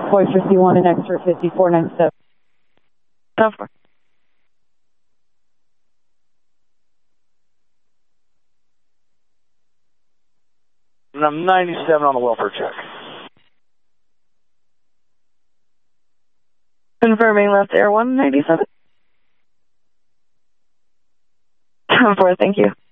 Boy 51 and extra 5497. 10-4. And I'm 97 on the welfare check. Confirming left air 197. 10-4, thank you.